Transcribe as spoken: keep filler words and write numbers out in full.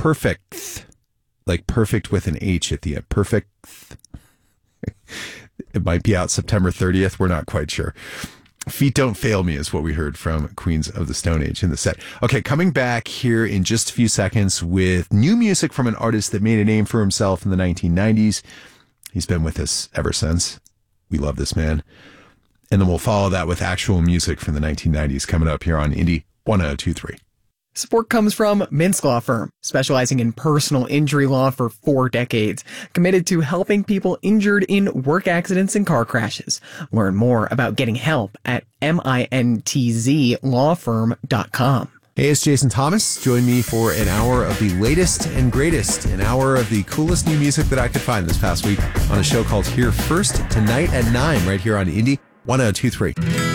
Perfect, like perfect with an H at the end. Perfect. It might be out September thirtieth. We're not quite sure. Feet Don't Fail Me is what we heard from Queens of the Stone Age in the set. Okay, coming back here in just a few seconds with new music from an artist that made a name for himself in the nineteen nineties. He's been with us ever since. We love this man. And then we'll follow that with actual music from the nineteen nineties coming up here on Indie one oh two three. Support comes from Mintz Law Firm, specializing in personal injury law for four decades, committed to helping people injured in work accidents and car crashes. Learn more about getting help at mintz law firm dot com. Hey, it's Jason Thomas. Join me for an hour of the latest and greatest, an hour of the coolest new music that I could find this past week on a show called Here First, tonight at nine, right here on Indie one oh two three.